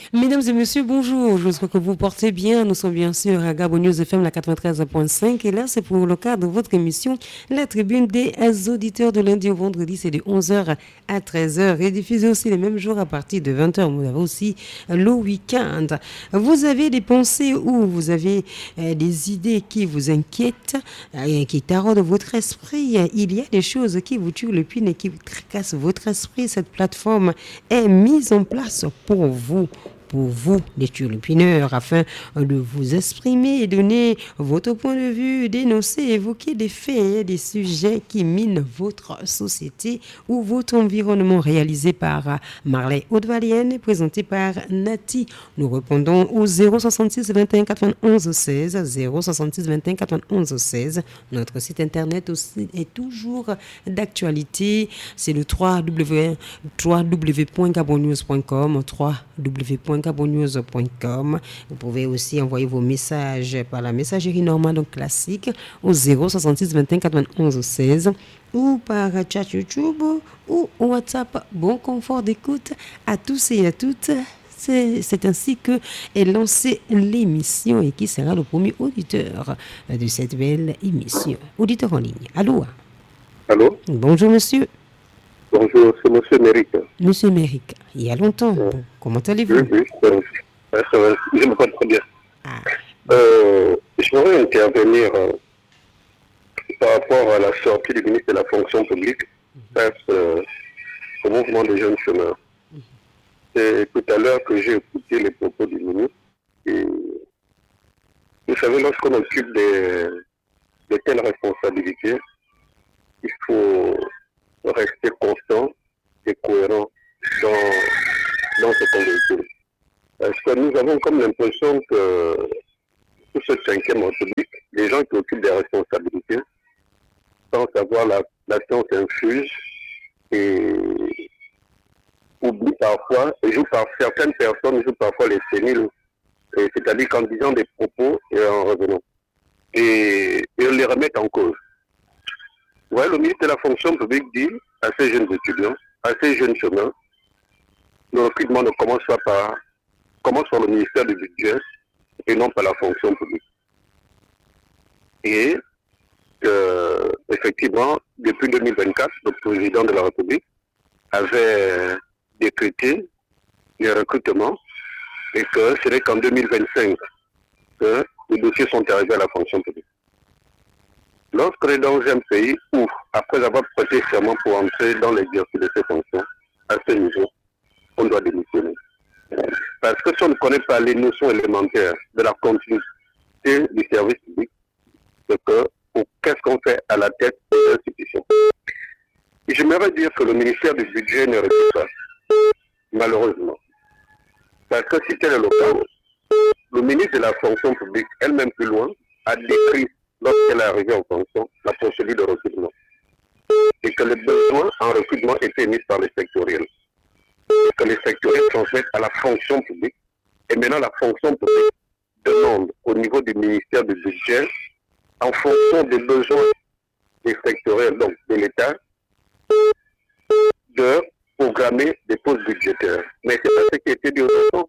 Mesdames et messieurs, bonjour. J'espère que vous portez bien. Nous sommes bien sûr à Gabon News FM, la 93.5. Et là, c'est pour le cadre de votre émission, la tribune des auditeurs de lundi au vendredi. C'est de 11h à 13h et diffusé aussi les mêmes jours à partir de 20h. Vous avez aussi le week-end. Vous avez des pensées ou vous avez des idées qui vous inquiètent, qui taraudent votre esprit. Il y a des choses qui vous tuent le pin et qui tracassent votre esprit. Cette plateforme est mise en place pour vous, les turlupineurs, afin de vous exprimer et donner votre point de vue, dénoncer, évoquer des faits et des sujets qui minent votre société ou votre environnement, réalisé par Marley Haute-Valienne et présenté par Nati. Nous répondons au 066 21 91 16, 066 21 91 16. Notre site internet aussi est toujours d'actualité. C'est le www.gabonnews.com, www.gabonnews.com. Vous pouvez aussi envoyer vos messages par la messagerie normale donc classique au 066 21 91 16 ou par chat YouTube ou WhatsApp. Bon confort d'écoute à tous et à toutes. C'est ainsi que est lancée l'émission et qui sera le premier auditeur de cette belle émission. Auditeur en ligne. Allô? Allô? Bonjour monsieur. Bonjour, c'est monsieur Méric. Monsieur Méric, il y a longtemps. Bon, comment allez-vous? Oui, ça va. Je me porte très bien. Ah. Je voudrais intervenir par rapport à la sortie du ministre de la fonction publique face au mouvement des jeunes chômeurs. C'est tout à l'heure que j'ai écouté les propos du ministre. Et vous savez, lorsqu'on occupe de telles responsabilités, il faut rester constant et cohérent dans ce qu'on véhicule. Parce que nous avons comme l'impression que tout ce 5e République, les gens qui occupent des responsabilités, sans savoir la science infuse et oublient parfois, certaines personnes jouent parfois les séniles, c'est-à-dire qu'en disant des propos et en revenant. Et on les remet en cause. Ouais, le ministre de la fonction publique dit à ces jeunes étudiants, à ces jeunes chômeurs, le recrutement ne commence par le ministère du budget et non par la fonction publique. Et effectivement, depuis 2024, le président de la République avait décrété les recrutements et que ce n'est qu'en 2025 que les dossiers sont arrivés à la fonction publique. Lorsqu'on est dans un pays où, après avoir prêté serment pour entrer dans l'exercice de ces fonctions, à ce niveau, on doit démissionner. Parce que si on ne connaît pas les notions élémentaires de la continuité du service public, c'est que qu'est-ce qu'on fait à la tête de l'institution. Et j'aimerais dire que le ministère du budget ne recrute pas, malheureusement. Parce que si tel est le cas, le ministre de la fonction publique, elle-même plus loin, a décrit, lorsqu'elle est arrivée en fonction, la procédure de recrutement. Et que les besoins en recrutement étaient émis par les sectoriels. Et que les sectoriels transmettent à la fonction publique. Et maintenant, la fonction publique demande au niveau du ministère du budget, en fonction des besoins des sectoriels, donc de l'État, de programmer des postes budgétaires. Mais c'est pas ce qui a été dit autant.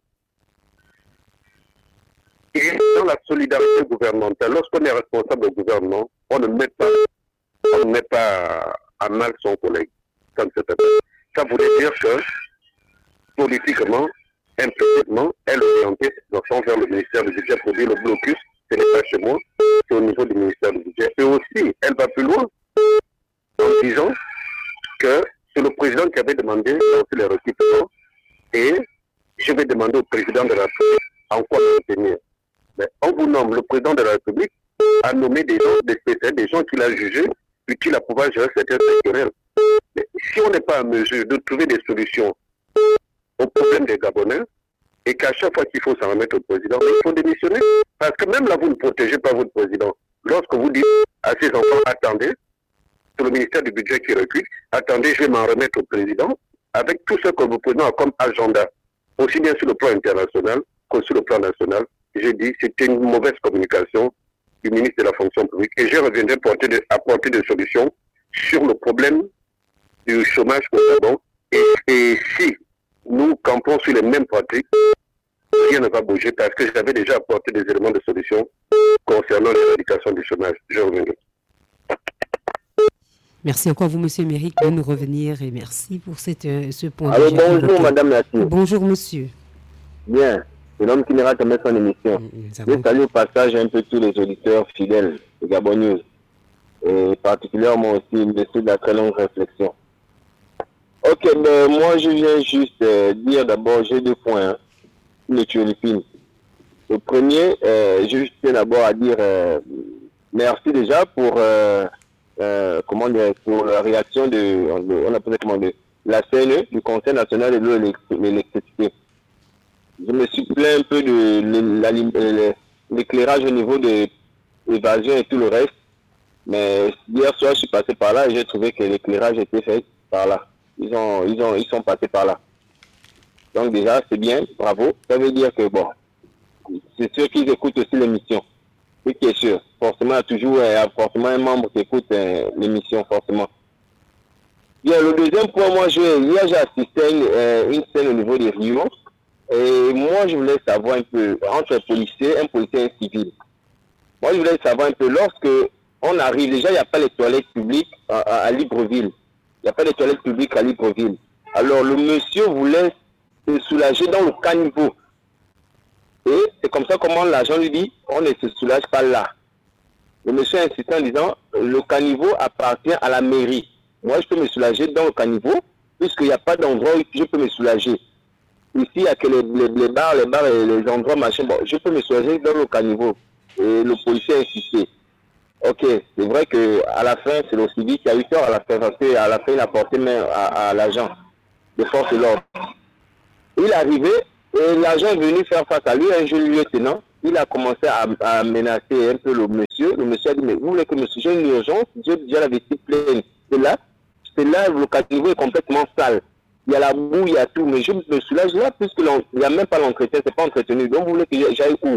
Et dans la solidarité gouvernementale, lorsqu'on est responsable au gouvernement, on ne met pas à mal son collègue. Ça voulait dire que, politiquement, implicitement, elle orientait son vers le ministère du budget pour dire le blocus, ce n'est pas chez moi, c'est au niveau du ministère du budget. Et aussi, elle va plus loin en disant que c'est le président qui avait demandé les recrutements et je vais demander au président de la République en quoi me tenir. Mais on vous nomme, le président de la République a nommé des gens, des spécialistes, des gens qu'il a jugés utiles à pouvoir gérer certains sectoriels. Mais si on n'est pas en mesure de trouver des solutions aux problèmes des Gabonais, et qu'à chaque fois qu'il faut s'en remettre au président, il faut démissionner. Parce que même là, vous ne protégez pas votre président. Lorsque vous dites à ces enfants, attendez, c'est le ministère du budget qui recrute, attendez, je vais m'en remettre au président, avec tout ce que vous prenez comme agenda, aussi bien sur le plan international que sur le plan national. J'ai dit, c'était une mauvaise communication du ministre de la fonction publique. Et je reviendrai apporter des solutions sur le problème du chômage au Gabon. Et si nous campons sur les mêmes pratiques, rien ne va bouger parce que j'avais déjà apporté des éléments de solution concernant l'éradication du chômage. Je reviendrai. Merci encore à vous, monsieur Méric, de nous revenir et merci pour ce point. Alors, bonjour, madame Nassi. Bonjour, monsieur. Bien, c'est l'homme qui n'ira jamais son émission. Je salue au passage un peu tous les auditeurs fidèles de Gabon News et particulièrement aussi monsieur de la très longue réflexion. Ok, ben, moi je viens juste dire d'abord, j'ai 2 points, hein, les tulipines. Le premier, je tiens d'abord à dire merci déjà pour comment dire, pour la réaction on appelle comment de la CNE, du Conseil national de l'eau et l'électricité. Je me suis plaint un peu de l'éclairage au niveau de l'évasion et tout le reste. Mais hier soir, je suis passé par là et j'ai trouvé que l'éclairage était fait par là. Ils sont passés par là. Donc déjà, c'est bien, bravo. Ça veut dire que bon, c'est sûr qu'ils écoutent aussi l'émission. Oui, qui est sûr. Forcément, il y a forcément un membre qui écoute l'émission, forcément. Bien, le deuxième point, moi, hier, j'ai assisté à une scène au niveau des Rio. Et moi, je voulais savoir un peu, entre un policier et un civil. Moi, je voulais savoir un peu, lorsque on arrive, déjà, il n'y a pas les toilettes publiques à Libreville. Il n'y a pas de toilettes publiques à Libreville. Alors, le monsieur voulait se soulager dans le caniveau. Et c'est comme ça comment l'agent lui dit, on ne se soulage pas là. Le monsieur insistait en disant, le caniveau appartient à la mairie. Moi, je peux me soulager dans le caniveau, puisqu'il n'y a pas d'endroit où je peux me soulager. Ici, il n'y a que les bars et les endroits machin. Bon, je peux me soulager dans le caniveau. Et le policier a insisté. Ok, c'est vrai qu'à la fin, c'est le civil qui a eu tort à la fin, parce qu'à la fin, il a porté main à l'agent de force de l'ordre. Il est arrivé et l'agent est venu faire face à lui, un jeune lieutenant. Il a commencé à menacer un peu le monsieur. Le monsieur a dit, mais vous voulez que monsieur, j'ai une urgence, j'ai déjà la vessie pleine. C'est là, le caniveau est complètement sale. Il y a la boue, il y a tout, mais je me soulage là, puisqu'il n'y a même pas l'entretien, c'est pas entretenu. Donc vous voulez que j'aille où?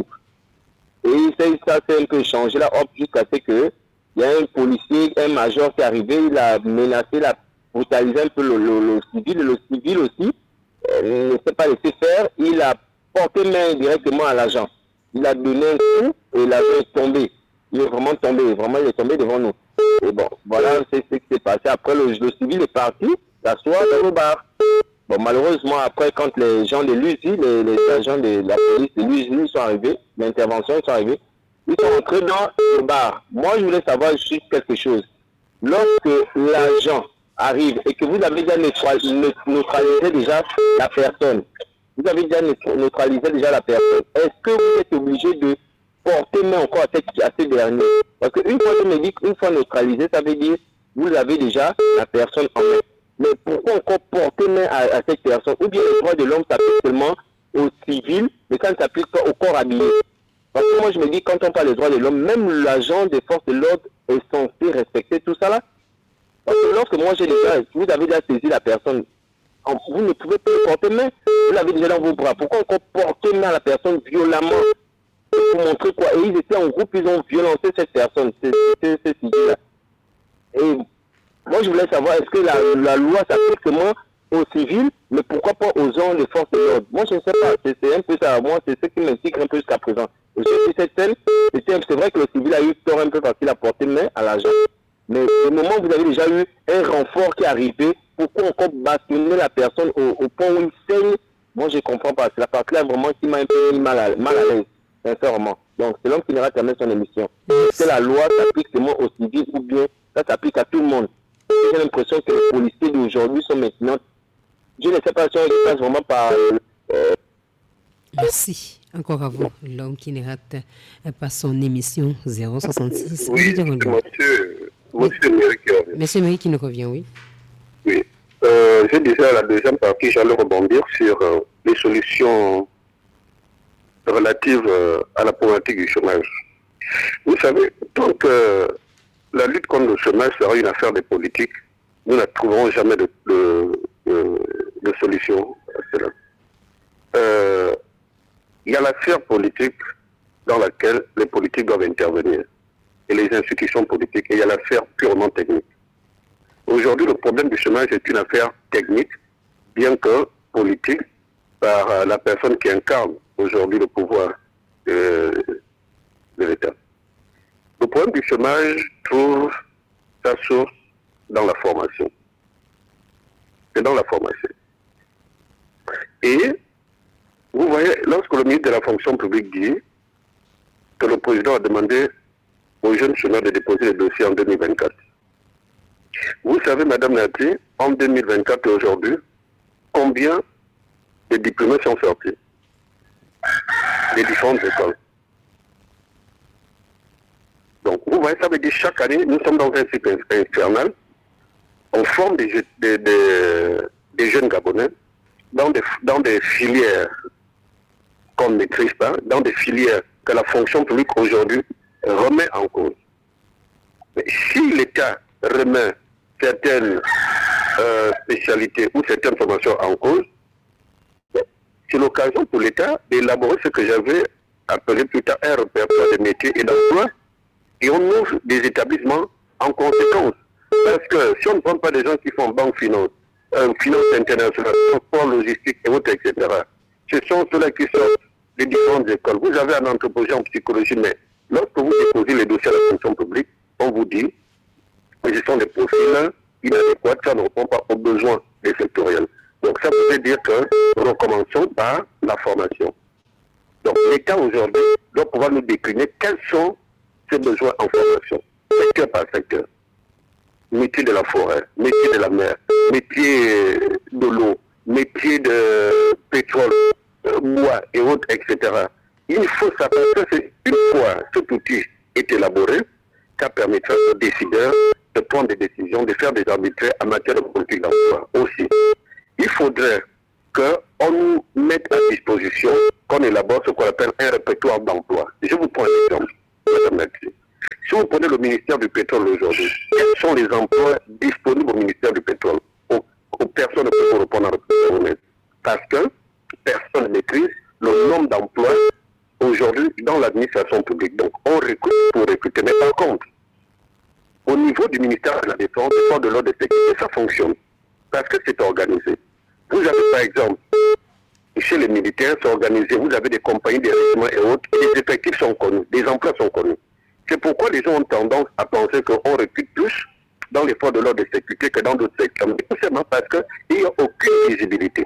Et ça s'est un peu changé là, hop, jusqu'à ce que il y a un policier, un major qui est arrivé, il a menacé, il a brutalisé un peu le civil, et le civil aussi ne s'est pas laissé faire, il a porté main directement à l'agent. Il a donné un coup et l'agent est tombé. Il est vraiment tombé, il est tombé devant nous. Et bon, voilà, c'est ce qui s'est passé. Après, le civil est parti s'asseoir dans le bar. Bon, malheureusement, après, quand les gens de l'USI, les agents de la police de l'USI sont arrivés, l'intervention sont arrivés, ils sont entrés dans le bar. Moi, je voulais savoir juste quelque chose. Lorsque l'agent arrive et que vous avez déjà neutralisé déjà la personne, vous avez déjà neutralisé déjà la personne, est-ce que vous êtes obligé de porter main encore à ces derniers? Parce qu'une fois, je me dis qu'une fois neutralisé, ça veut dire que vous avez déjà la personne en main. Mais pourquoi encore porter main à cette personne? Ou bien les droits de l'homme s'appliquent seulement aux civils, mais ça ne s'applique pas au corps habillé. Parce que moi je me dis, quand on parle des droits de l'homme, même l'agent des forces de l'ordre est censé respecter tout ça là. Parce que lorsque moi j'ai déjà, vous avez déjà saisi la personne, vous ne pouvez pas porter main, vous l'avez déjà dans vos bras. Pourquoi encore porter main à la personne violemment? Pour montrer quoi? Et ils étaient en groupe, ils ont violenté cette personne, ces civils-là. Et moi, je voulais savoir, est-ce que la loi s'applique seulement aux civils, mais pourquoi pas aux gens des forces de l'ordre? Moi, je ne sais pas. C'est un peu ça. Moi, c'est ce qui m'intrigue un peu jusqu'à présent. Et sur cette scène, c'est vrai que le civil a eu tort un peu parce qu'il a porté main à l'agent. Mais au moment où vous avez déjà eu un renfort qui est arrivé, pourquoi encore bastonner la personne au point où il saigne? Moi, je ne comprends pas. C'est la partie-là vraiment qui m'a un peu mis mal à l'aise, sincèrement. Donc, c'est l'homme qui n'ira jamais son émission. Est-ce que la loi s'applique seulement aux civils ou bien ça s'applique à tout le monde? J'ai l'impression que les policiers d'aujourd'hui sont maintenant, je ne sais pas si on passe vraiment par... Merci. Encore à vous, l'homme qui ne rate pas son émission 066. Oui, monsieur Méric. Monsieur Méric qui nous revient, oui. Oui. Je disais à la deuxième partie, j'allais rebondir sur les solutions relatives à la problématique du chômage. Vous savez, tant que la lutte contre le chômage sera une affaire de politique, nous ne trouverons jamais de solution à cela. Il y a l'affaire politique dans laquelle les politiques doivent intervenir et les institutions politiques, et il y a l'affaire purement technique. Aujourd'hui, le problème du chômage est une affaire technique, bien que politique, par la personne qui incarne aujourd'hui le pouvoir de l'État. Le problème du chômage trouve sa source dans la formation. C'est dans la formation. Et vous voyez, lorsque le ministre de la fonction publique dit que le président a demandé aux jeunes chômeurs de déposer les dossiers en 2024, vous savez, Madame Nati, en 2024 et aujourd'hui, combien de diplômés sont sortis des différentes écoles? Donc, vous voyez, ça veut dire chaque année, nous sommes dans un cycle infernal. On forme des jeunes Gabonais dans des filières qu'on ne maîtrise pas, dans des filières que la fonction publique aujourd'hui remet en cause. Mais si l'État remet certaines spécialités ou certaines formations en cause, c'est l'occasion pour l'État d'élaborer ce que j'avais appelé plus tard un répertoire de métiers et d'emploi, et on ouvre des établissements en conséquence. Parce que si on ne prend pas des gens qui font banque finance, finance internationale, transport, logistique et autres, etc., ce sont ceux-là qui sortent des différentes écoles. Vous avez un anthropologie en psychologie, mais lorsque vous déposez les dossiers à la fonction publique, on vous dit que ce sont des profils inadéquats, ça ne répond pas aux besoins des sectoriels. Donc ça veut dire que nous recommençons par la formation. Donc l'État aujourd'hui doit pouvoir nous décliner quels sont ses besoins en formation, secteur par secteur. Métier de la forêt, métier de la mer, métier de l'eau, métier de pétrole, bois et autres, etc. Il faut savoir que c'est une fois cet outil est élaboré, ça permettra aux décideurs de prendre des décisions, de faire des arbitrages en matière de politique d'emploi aussi. Il faudrait qu'on nous mette à disposition, qu'on élabore ce qu'on appelle un répertoire d'emploi. Je vous prends un exemple, Madame Nathalie. Si vous prenez le ministère du pétrole aujourd'hui, quels sont les emplois disponibles au ministère du pétrole aux personnes qui peuvent répondre à la question? Parce que personne ne maîtrise le nombre d'emplois aujourd'hui dans l'administration publique. Donc on recrute pour recruter. Mais par contre, au niveau du ministère de la Défense, des forces de l'ordre et de sécurité, ça fonctionne. Parce que c'est organisé. Vous avez par exemple, chez les militaires, c'est organisé, vous avez des compagnies de régiments et autres, et les effectifs sont connus, les emplois sont connus. C'est pourquoi les gens ont tendance à penser qu'on recrute plus dans les forces de l'ordre et de sécurité que dans d'autres secteurs. Mais tout simplement parce qu'il n'y a aucune visibilité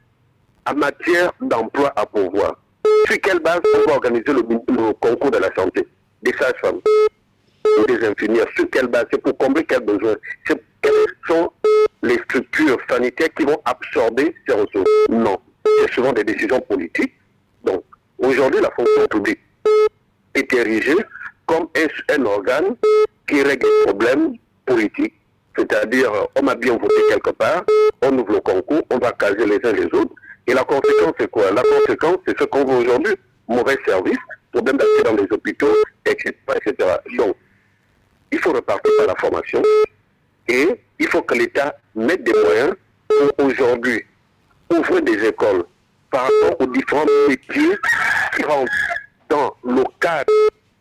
en matière d'emploi à pourvoir. Sur quelle base on va organiser le concours de la santé? Des sages-femmes, des infirmières, sur quelle base? C'est pour combler quels besoins? Quelles sont les structures sanitaires qui vont absorber ces ressources? Non. C'est souvent des décisions politiques. Donc, aujourd'hui, la fonction publique est érigée comme un organe qui règle les problèmes politiques. C'est-à-dire, on a bien voté quelque part, on ouvre le concours, on va caser les uns les autres. Et la conséquence, c'est quoi? La conséquence, c'est ce qu'on voit aujourd'hui. Mauvais service, problème d'accès dans les hôpitaux, etc., etc. Donc, il faut repartir par la formation et il faut que l'État mette des moyens pour aujourd'hui ouvrir des écoles par rapport aux différents métiers qui rentrent dans le cadre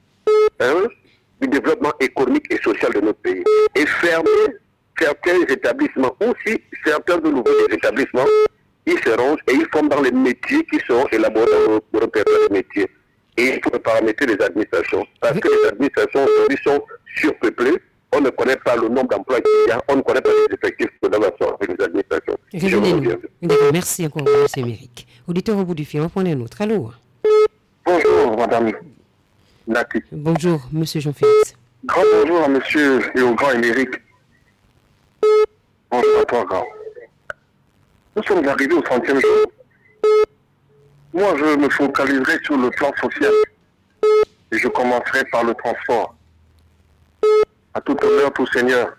du développement économique et social de notre pays. Et fermer certains établissements, ou si certains de nouveaux établissements, ils se rangent et ils forment dans les métiers qui seront élaborés dans le répertoire des métiers. Et il faut paramétrer les administrations. Parce que les administrations aujourd'hui sont surpeuplées. On ne connaît pas le nombre d'emplois qu'il y a. On ne connaît pas les effectifs que doivent avoir les administrations. Merci encore, M. Méric. Auditeur au bout du fil, on prend un autre. Allô? Bonjour, Madame Nati. Bonjour, M. Jean-Félix. Grand bonjour à monsieur et au grand Émeric. Bonjour à toi, grand. Nous sommes arrivés au 30e jour. Moi, je me focaliserai sur le plan social. Et je commencerai par le transport. À tout honneur, tout seigneur.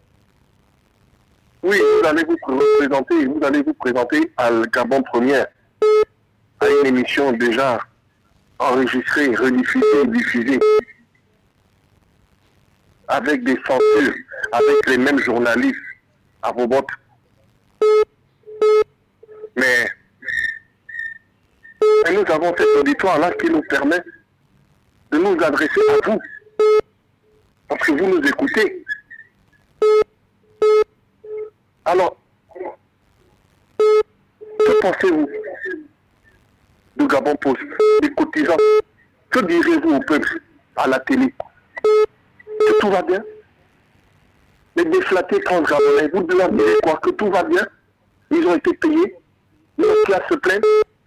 Oui, vous allez vous présenter à le Gabon Première, à une émission déjà enregistrée, rediffusée, diffusée, avec des censures, avec les mêmes journalistes à vos bottes. Mais nous avons cet auditoire-là qui nous permet de nous adresser à vous. Parce que vous nous écoutez. Alors, que pensez-vous? Gabon pose, des cotisants. Que direz-vous au peuple à la télé? Que tout va bien? Les déflatés trans-gabonais, vous leur direz quoi? Que tout va bien? Ils ont été payés? Nos classes se plaignent?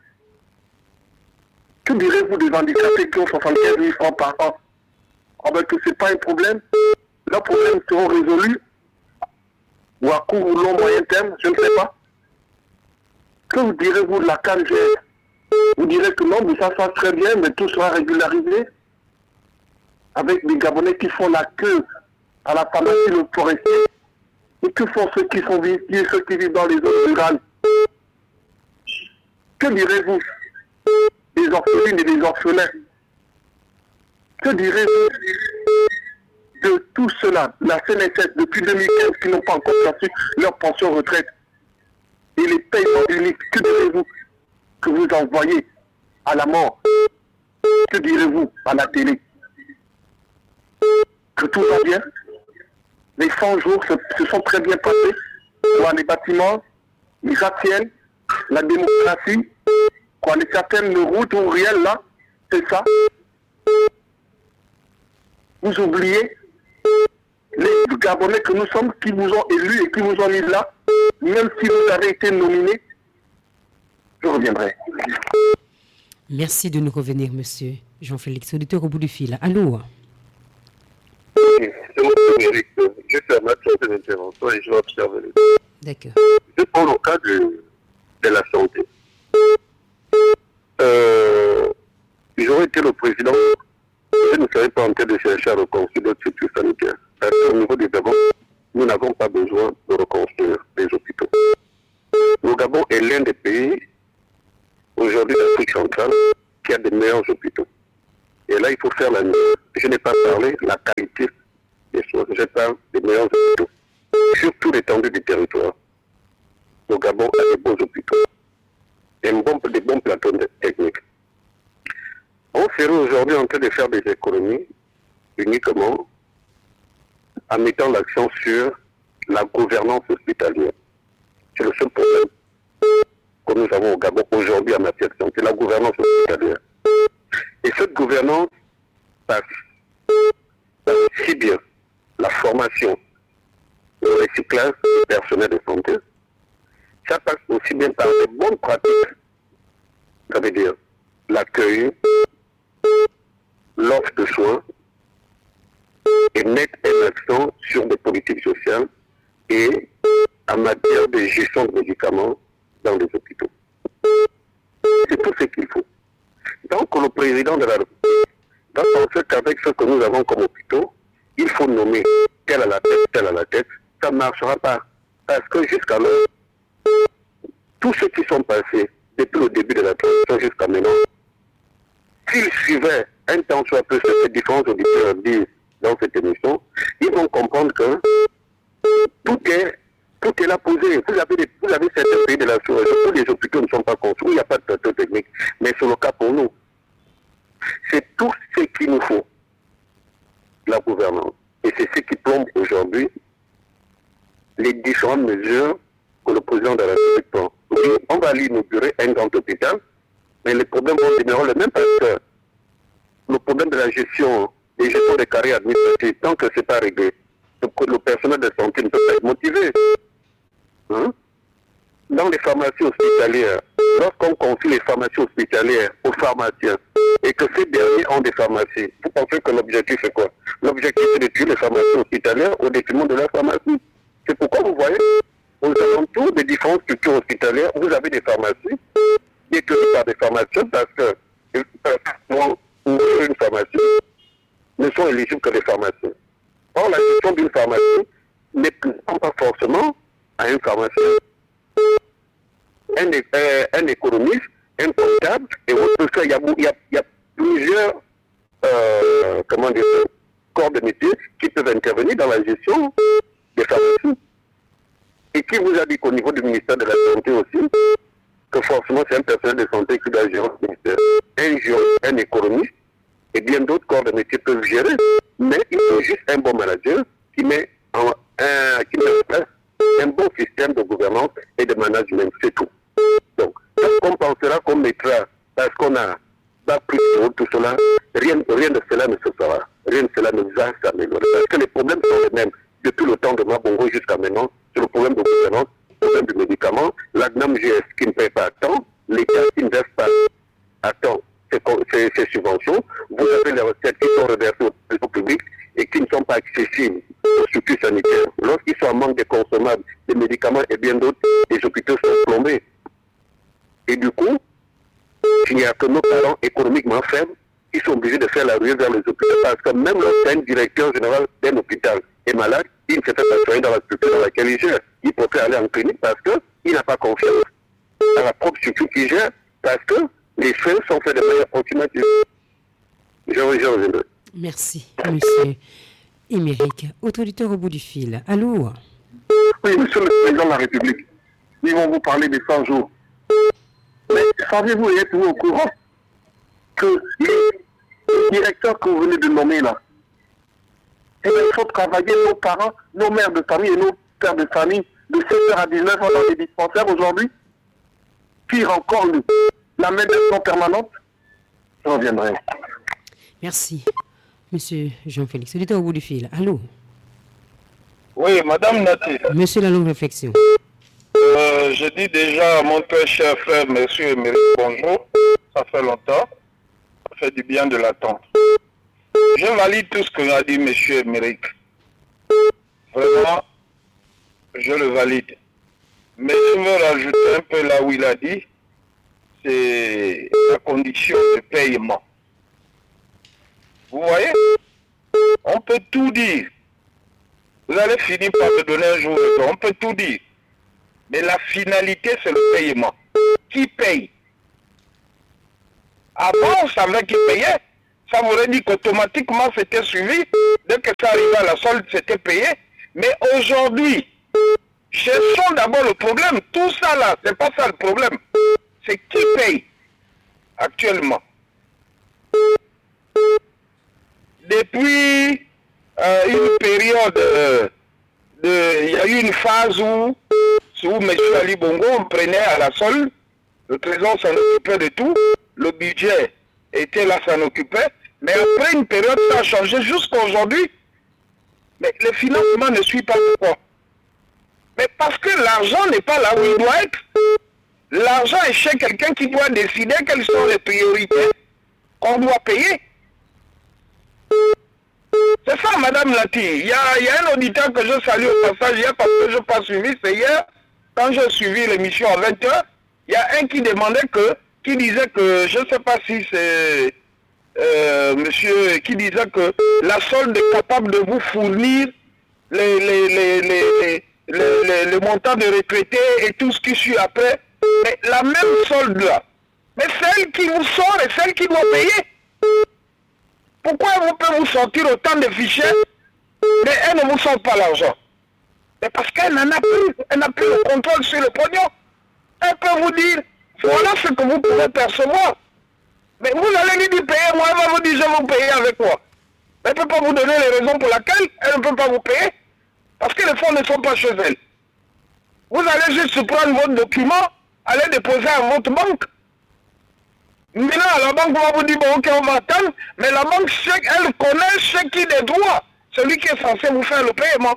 Que direz-vous des handicapés qui ont 75 000 francs par an? Ah ben que ce n'est pas un problème. Leurs problèmes seront résolus ou à court ou long moyen terme, je ne sais pas. Que vous direz-vous de la CANGR? Vous direz que non, mais ça se passe très bien, mais tout sera régularisé avec des Gabonais qui font la queue à la pharmacie Le Forestier. Et que font ceux qui sont véhiculés, ceux qui vivent dans les zones rurales? Que direz-vous des orphelines et des orphelins? Que direz-vous de tout cela, la CNSS depuis 2015 qui n'ont pas encore perçu leur pension retraite et les paiements uniques? Que direz-vous que vous envoyez à la mort? Que direz-vous à la télé? Que tout va bien? Les 100 jours se sont très bien passés. Quoi, les bâtiments, les gratte-ciel, la démocratie, quoi, les certaines routes ou réelles là, c'est ça. Vous oubliez les Gabonais que nous sommes, qui vous ont élus et qui vous ont mis là, même si vous avez été nominés. Je reviendrai. Merci de nous revenir, monsieur Jean-Félix, auditeur au bout du fil. Allô? Oui, c'est mon Eric. Je fais ma sorte d'intervention et je vais observer les deux. D'accord. Je prends le cas de la santé. J'aurais été le président, je ne serais pas en train de chercher à reconstruire notre structure sanitaire. Parce qu'au niveau du Gabon, nous n'avons pas besoin de reconstruire les hôpitaux. Le Gabon est l'un des pays, aujourd'hui d'Afrique centrale, qui a des meilleurs hôpitaux. Et là, il faut faire la nuit. Je n'ai pas parlé de la qualité des soins, je parle des meilleurs hôpitaux. Sur toute l'étendue du territoire, le Gabon a des beaux hôpitaux. Et des bons plateaux techniques. On serait aujourd'hui en train de faire des économies uniquement en mettant l'accent sur la gouvernance hospitalière. C'est le seul problème que nous avons au Gabon aujourd'hui en matière de santé, la gouvernance hospitalière. Et cette gouvernance passe si bien la formation, le recyclage du personnel de santé, ça passe aussi bien par des bonnes pratiques, ça veut dire l'accueil, l'offre de soins, et mettre un accent sur des politiques sociales et en matière de gestion de médicaments dans les hôpitaux. C'est tout ce qu'il faut. Donc le président de la République doit penser qu'avec ce que nous avons comme hôpitaux, il faut nommer tel à la tête, tel à la tête. Ça ne marchera pas. Parce que jusqu'alors, tous ceux qui sont passés depuis le début de la transition jusqu'à maintenant, s'ils suivaient un temps soit peu ce que différents auditeurs disent dans cette émission, ils vont comprendre que tout est là posé. Vous avez certains pays de la sous-région où les hôpitaux ne sont pas construits, où il n'y a pas de plateau technique. Mais c'est le cas pour nous. C'est tout ce qu'il nous faut, la gouvernance. Et c'est ce qui plombe aujourd'hui les différentes mesures que le président de la République prend. Oui, on va l'inaugurer un grand hôpital, mais les problèmes vont demeurer les mêmes parce que le problème de la gestion, des gestions des carrières administratives, tant que ce n'est pas réglé, le personnel de santé ne peut pas être motivé. Hein? Dans les pharmacies hospitalières, lorsqu'on confie les pharmacies hospitalières aux pharmaciens et que ces derniers ont des pharmacies, vous pensez que l'objectif c'est quoi? L'objectif c'est de tuer les pharmacies hospitalières au détriment de la pharmacie. C'est pourquoi vous voyez, aux alentours des différentes structures hospitalières, vous avez des pharmacies détenues par des pharmaciens parce que une pharmacie ne sont éligibles que les pharmaciens. Or, la gestion d'une pharmacie n'est pas forcément à un pharmacien. Un économiste, un comptable, et autre chose, il y a plusieurs corps de métier qui peuvent intervenir dans la gestion des pharmacies. Et qui vous a dit qu'au niveau du ministère de la Santé aussi, que forcément c'est un personnel de santé qui doit gérer le ministère. Un économiste et bien d'autres corps de métier peuvent gérer, mais il faut juste un bon manager qui met en place un bon système de gouvernance et de management, c'est tout. Donc, on pensera qu'on mettra parce qu'on a pris tout cela, rien de cela ne se fera. Rien de cela ne va s'améliorer. Parce que les problèmes sont les mêmes depuis le temps de Mabongo jusqu'à maintenant. C'est le problème de gouvernance, le problème du médicament, l'AGNAM GS qui ne paye pas à temps, l'État qui ne verse pas à temps ces subventions. Vous avez les recettes qui sont reversées au public et qui ne sont pas accessibles aux structures sanitaires. Lorsqu'ils sont en manque de consommables, des médicaments et bien d'autres, les hôpitaux sont plombés. Et du coup, il n'y a que nos parents économiquement faibles qui sont obligés de faire la ruée vers les hôpitaux parce que même lorsqu'un directeur général d'un hôpital est malade, il ne se fait pas soigner dans la structure dans laquelle il gère. Il préfère aller en clinique parce qu'il n'a pas confiance dans la propre structure qu'il gère parce que les frais sont faits de manière approximative. Je reviendrai. Merci, monsieur Émeric. Autre auditeur au bout du fil. Allô? Oui, monsieur le président de la République, ils vont vous parler des 100 jours. Mais savez-vous, êtes-vous au courant que les directeurs que vous venez de nommer là, eh bien, il faut travailler nos parents, nos mères de famille et nos pères de famille de 7h à 19h dans les dispensaires aujourd'hui? Pire encore, la main-d'œuvre permanente? Je reviendrai. Merci. Monsieur Jean-Félix, auditeur au bout du fil. Allô? Oui, madame Nati. Monsieur la longue réflexion. Je dis déjà à mon très cher frère, monsieur Émeric, bonjour. Ça fait longtemps. Ça fait du bien de l'attendre. Je valide tout ce que m'a dit monsieur Émeric. Vraiment, je le valide. Mais je veux rajouter un peu là où il a dit, c'est la condition de paiement. Vous voyez, on peut tout dire. Vous allez finir par me donner un jour de temps. On peut tout dire. Mais la finalité, c'est le paiement. Qui paye? Avant, on savait qui payait. Ça voudrait dire qu'automatiquement, c'était suivi. Dès que ça arrivait à la solde, c'était payé. Mais aujourd'hui, cherchons d'abord le problème. Tout ça là, c'est pas ça le problème. C'est qui paye actuellement. Depuis une période, il y a eu une phase où M. Ali Bongo, on prenait à la solde, le trésor s'en occupait de tout, le budget était là, s'en occupait, mais après une période, ça a changé jusqu'à aujourd'hui. Mais le financement ne suit pas pourquoi. Mais parce que l'argent n'est pas là où il doit être. L'argent est chez quelqu'un qui doit décider quelles sont les priorités qu'on doit payer. C'est ça, madame Lati. Il y a un auditeur que je salue au passage hier parce que je n'ai pas suivi, c'est hier, quand j'ai suivi l'émission à 20h, il y a un qui demandait qui disait que, je ne sais pas si c'est monsieur, qui disait que la solde est capable de vous fournir les montants de retraités et tout ce qui suit après. Mais la même solde là, mais celle qui vous sort et celle qui doit payer. Pourquoi vous pouvez vous sortir autant de fichiers, mais elle ne vous sort pas l'argent? Mais parce qu'elle n'en a plus, elle n'a plus le contrôle sur le pognon. Elle peut vous dire, voilà ce que vous pouvez percevoir. Mais vous allez lui dire payer, moi elle va vous dire je vais vous payer avec quoi. Elle ne peut pas vous donner les raisons pour lesquelles elle ne peut pas vous payer. Parce que les fonds ne sont pas chez elle. Vous allez juste prendre votre document, aller déposer à votre banque. Maintenant, la banque va vous dire, bon, ok, on va attendre, mais la banque, elle connaît ce qui est droit, celui qui est censé vous faire le paiement.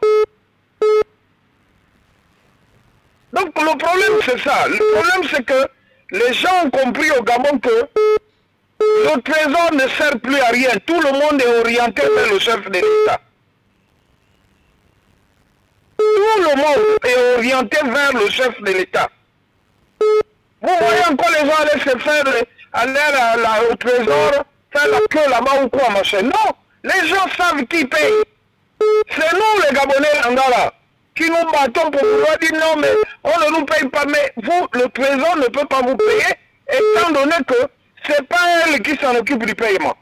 Donc, le problème, c'est ça. Le problème, c'est que les gens ont compris au Gabon que le trésor ne sert plus à rien. Tout le monde est orienté vers le chef de l'État. Tout le monde est orienté vers le chef de l'État. Vous voyez encore les gens aller se faire, aller au trésor, faire la queue là-bas ou quoi, machin. Non, les gens savent qui paye. C'est nous les Gabonais là, qui nous battons pour vouloir dire non, mais on ne nous paye pas. Mais vous, le trésor ne peut pas vous payer, étant donné que c'est pas elle qui s'en occupe du paiement.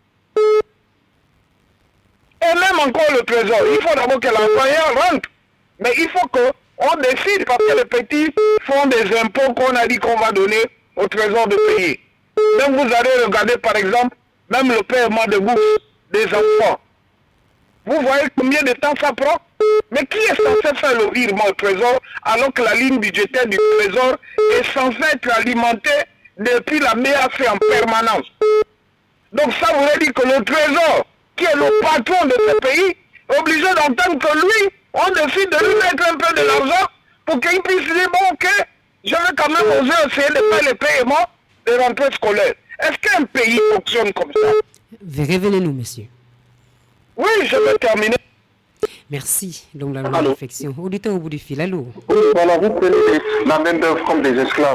Et même encore le trésor, il faut d'abord que l'employeur rentre. Mais il faut qu'on décide parce que les petits font des impôts qu'on a dit qu'on va donner au trésor de payer. Donc vous allez regarder par exemple, même le paiement de bourse des enfants. Vous voyez combien de temps ça prend? Mais qui est censé faire le virement au trésor alors que la ligne budgétaire du trésor est censée être alimentée depuis la MEAC en permanence. Donc ça voudrait dire que le Trésor, qui est le patron de ce pays, est obligé d'entendre que lui, on décide de lui mettre un peu de l'argent pour qu'il puisse dire, bon ok, je vais quand même oser essayer de faire les paiements de rentrée scolaire. Est-ce qu'un pays fonctionne comme ça? Révélez-nous, monsieur. Oui, je vais terminer. Merci. Donc la réflexion. Auditeur au bout du fil, allô? Voilà, vous prenez la main-d'œuvre comme des esclaves.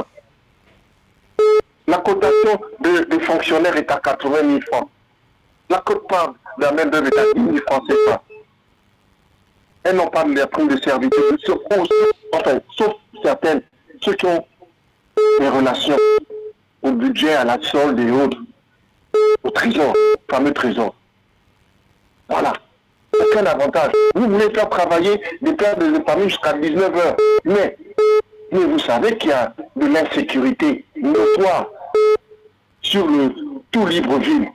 La cotation des fonctionnaires est à 80 000 francs. La cote-part de la main-d'œuvre est à 10 000 francs, c'est ça. Elles n'ont pas de prime de servitude, sauf certaines, ceux qui ont des relations au budget, à la solde et autres, au trésor, le fameux trésor. Voilà. Aucun avantage. Vous voulez faire travailler des pères de famille jusqu'à 19 h. Mais vous savez qu'il y a de l'insécurité notoire sur tout Libreville.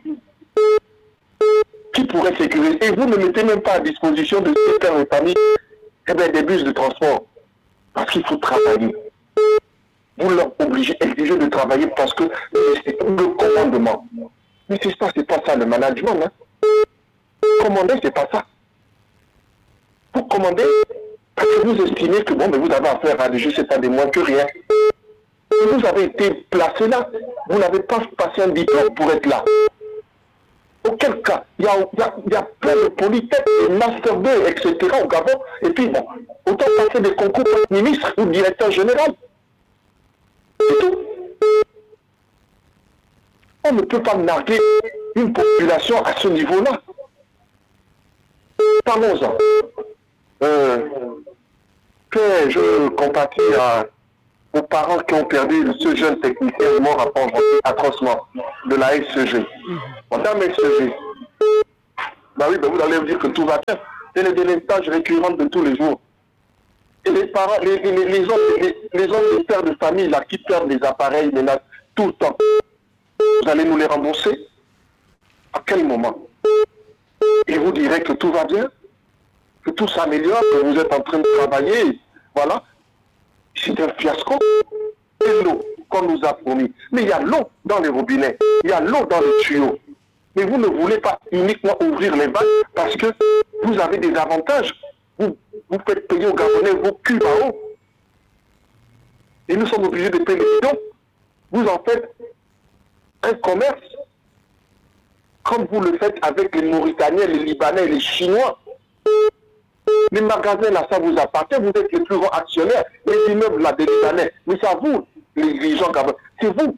Qui pourrait sécuriser? Et vous ne mettez même pas à disposition de ces pères de famille des bus de transport. Parce qu'il faut travailler. Vous leur exigez de travailler parce que c'est le commandement. Mais c'est pas ça le management. Hein. Commander, c'est pas ça. Vous commandez parce que vous estimez que bon, mais vous avez affaire à des jeux, c'est pas des moins que rien. Et vous avez été placé là. Vous n'avez pas passé un diplôme pour être là. Auquel cas, il y a plein de polytechniques, des Master 2, etc. au Gabon. Et puis bon, autant passer des concours pour ministre ou directeur général. C'est tout. On ne peut pas narguer une population à ce niveau-là. Parlons-en. Que je compatis aux parents qui ont perdu ce jeune technicien mort à Port-Gentil atrocement de la SEG. Madame SEG, vous allez me dire que tout va bien. C'est les délinquages récurrents de tous les jours. Et les parents, les hommes pères de famille là, qui perdent des appareils ménagers tout le temps, vous allez nous les rembourser? À quel moment? Et vous direz que tout va bien, que tout s'améliore, que vous êtes en train de travailler, voilà. C'est un fiasco. Et l'eau, qu'on nous a promis. Mais il y a l'eau dans les robinets, il y a l'eau dans les tuyaux. Mais vous ne voulez pas uniquement ouvrir les vannes parce que vous avez des avantages. Vous faites payer aux Gabonais vos cubes à eau. Et nous sommes obligés de payer les bidons. Vous en faites un commerce comme vous le faites avec les Mauritaniens, les Libanais, les Chinois. Les magasins là, ça vous appartient, vous êtes les plus grands actionnaires. Les immeubles là, des Libanais, mais c'est à vous, les dirigeants gabonais. C'est vous.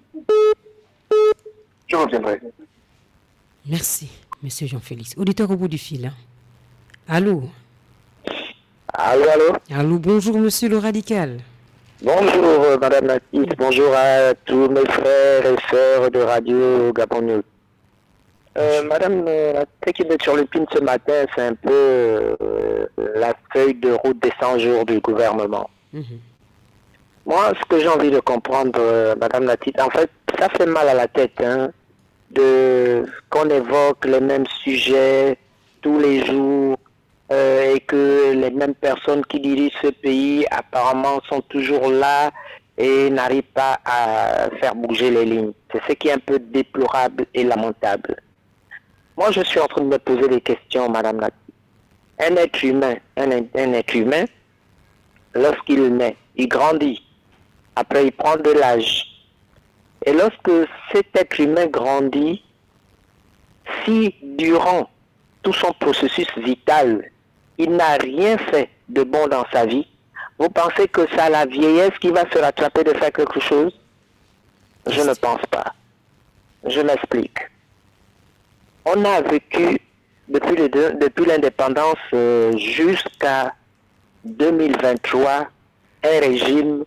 Je reviendrai. Merci, monsieur Jean-Félix. Auditeur au bout du fil. Hein. Allô? Allô? Allô, bonjour, monsieur le radical. Bonjour, madame Natif. Bonjour à tous mes frères et sœurs de Radio Gabon News. Madame, ce qui est sur le pin ce matin, c'est un peu la feuille de route des 100 jours du gouvernement. Moi, ce que j'ai envie de comprendre, Madame Natif, en fait, ça fait mal à la tête, hein, qu'on évoque les mêmes sujets tous les jours et que les mêmes personnes qui dirigent ce pays apparemment sont toujours là et n'arrivent pas à faire bouger les lignes. C'est ce qui est un peu déplorable et lamentable. Moi, je suis en train de me poser des questions, Madame Nati. Un être humain, lorsqu'il naît, il grandit. Après, il prend de l'âge. Et lorsque cet être humain grandit, si durant tout son processus vital, il n'a rien fait de bon dans sa vie, vous pensez que c'est à la vieillesse qui va se rattraper de faire quelque chose? Je ne pense pas. Je m'explique. On a vécu depuis l'indépendance jusqu'à 2023 un régime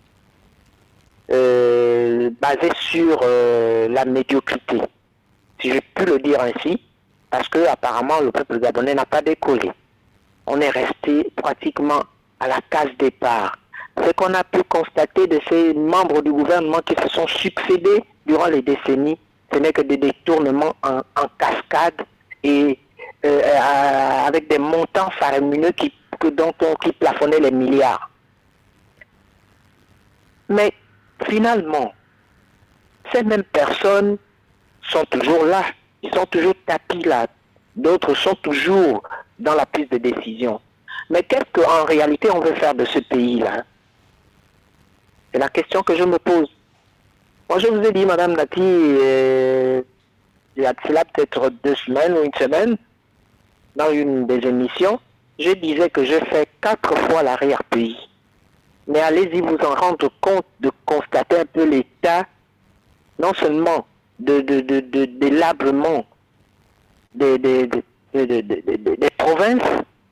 basé sur la médiocrité, si je puis le dire ainsi, parce que apparemment le peuple gabonais n'a pas décollé. On est resté pratiquement à la case départ. Ce qu'on a pu constater de ces membres du gouvernement qui se sont succédés durant les décennies, ce n'est que des détournements en cascade et avec des montants faramineux qui plafonnaient les milliards. Mais finalement, ces mêmes personnes sont toujours là. Ils sont toujours tapis là. D'autres sont toujours dans la prise de décision. Mais qu'est-ce qu'en réalité on veut faire de ce pays-là? C'est la question que je me pose. Moi, je vous ai dit, Madame Nati, il y a cela peut-être 2 semaines ou 1 semaine, dans une des émissions, je disais que je fais 4 fois l'arrière-pays. Mais allez-y vous en rendre compte de constater un peu l'état, non seulement de délabrement des provinces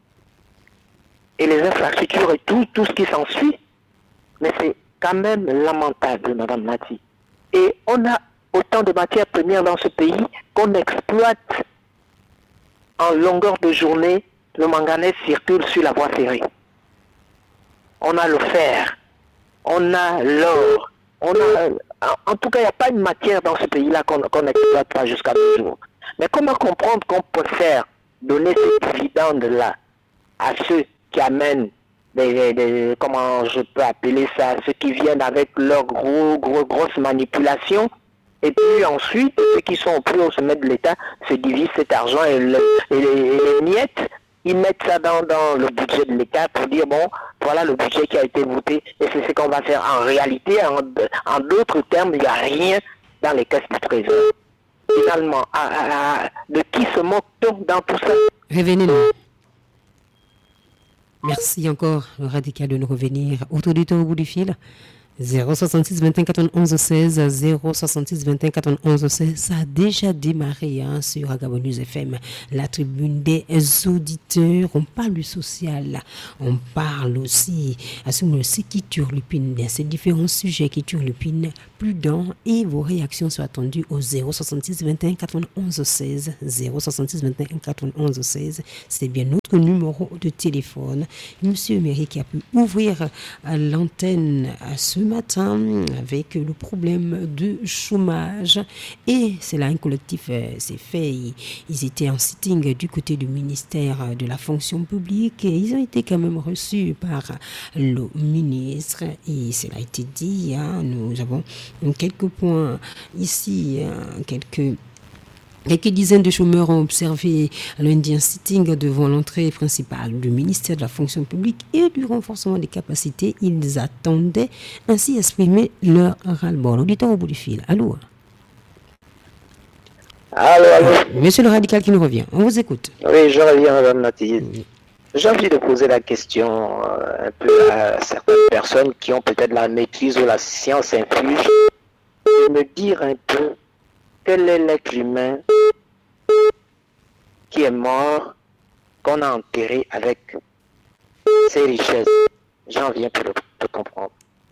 et les infrastructures et tout ce qui s'ensuit, mais c'est quand même lamentable, Madame Nati. Et on a autant de matières premières dans ce pays qu'on exploite en longueur de journée. Le manganèse circule sur la voie ferrée. On a le fer, on a l'or, on a... En tout cas, il n'y a pas une matière dans ce pays-là qu'on n'exploite pas jusqu'à nos jours. Mais comment comprendre qu'on peut faire donner ces dividendes-là à ceux qui amènent comment je peux appeler ça, ceux qui viennent avec leurs grosses manipulations, et puis ensuite, ceux qui sont au plus haut sommet de l'État se divisent cet argent et les miettes, ils mettent ça dans le budget de l'État pour dire, bon, voilà le budget qui a été voté, et c'est ce qu'on va faire. En réalité, en d'autres termes, il n'y a rien dans les caisses du trésor. Finalement, de qui se moque-t-on dans tout ça? Revenez-nous. Merci encore, le radical, de nous revenir. Autour du temps au bout du fil. 066 21 91 16 066 21 91 16. Ça a déjà démarré sur Gabon News FM, la tribune des auditeurs. On parle du social, on parle aussi de ce qui turlupine, ces différents sujets qui turlupinent plus d'un, et vos réactions sont attendues au 066 21 91 16 066 21 91 16. C'est bien notre numéro de téléphone. Monsieur Méry qui a pu ouvrir l'antenne à ce matin avec le problème de chômage, et c'est là un collectif s'est fait. Ils étaient en sitting du côté du ministère de la fonction publique et ils ont été quand même reçus par le ministre, et cela a été dit, nous avons quelques points ici, quelques dizaines de chômeurs ont observé lundi un sitting devant l'entrée principale du ministère de la fonction publique et du renforcement des capacités. Ils attendaient ainsi exprimer leur ras-le-bol. Auditeur au bout du fil. Allô? Allô. Monsieur le radical qui nous revient, on vous écoute. Oui, je reviens, Madame Nati. J'ai envie de poser la question un peu à certaines personnes qui ont peut-être la maîtrise ou la science infuse, de me dire un peu quel est l'être humain qui est mort, qu'on a enterré avec ses richesses. J'en viens pour le comprendre.